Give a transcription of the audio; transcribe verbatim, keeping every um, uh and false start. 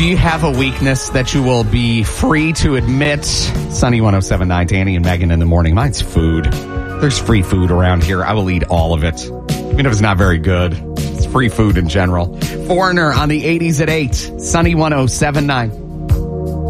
Do you have a weakness that you will be free to admit? Sunny one oh seven point nine, Danny and Megan in the morning. Mine's food. There's free food around here. I will eat all of it. Even if it's not very good. It's free food in general. Foreigner on the eighties at eight. Sunny one oh seven point nine.